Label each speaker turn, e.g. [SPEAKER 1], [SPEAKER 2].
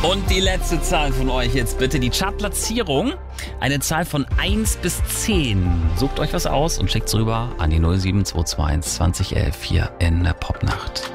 [SPEAKER 1] Und die letzte Zahl von euch jetzt bitte, die Chartplatzierung. Eine Zahl von 1 bis 10. Sucht euch was aus und schickt's rüber an die 07221 2011 hier in der Popnacht.